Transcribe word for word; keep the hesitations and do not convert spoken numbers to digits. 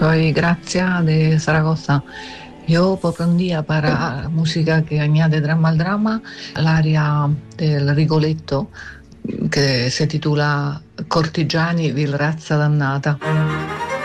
Soy Gracia de Zaragoza. Yo proprio un día para música que añade drama al drama, l'aria del Rigoletto che si titula Cortigiani, vil razza dannata.